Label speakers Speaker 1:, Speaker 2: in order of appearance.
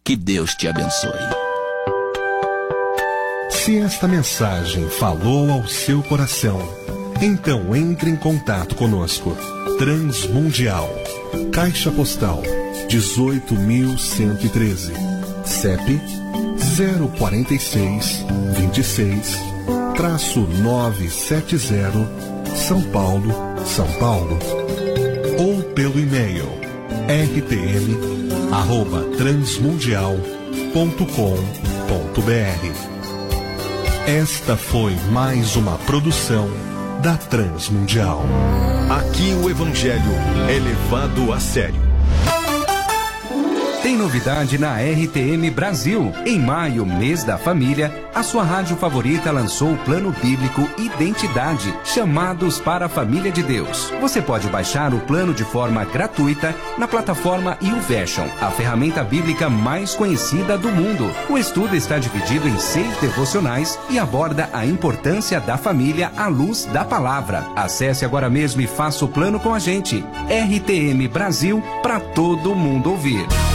Speaker 1: Que Deus te abençoe.
Speaker 2: Se esta mensagem falou ao seu coração, então entre em contato conosco. Transmundial, Caixa Postal 18.113, CEP 04626-970, São Paulo, São Paulo. Ou pelo e-mail rtm@transmundial.com.br. Esta foi mais uma produção da Transmundial.
Speaker 3: Aqui o Evangelho é levado a sério.
Speaker 4: Tem novidade na RTM Brasil. Em maio, mês da família, a sua rádio favorita lançou o plano bíblico Identidade, Chamados para a Família de Deus. Você pode baixar o plano de forma gratuita na plataforma YouVersion, a ferramenta bíblica mais conhecida do mundo. O estudo está dividido em 6 devocionais e aborda a importância da família à luz da palavra. Acesse agora mesmo e faça o plano com a gente. RTM Brasil, para todo mundo ouvir.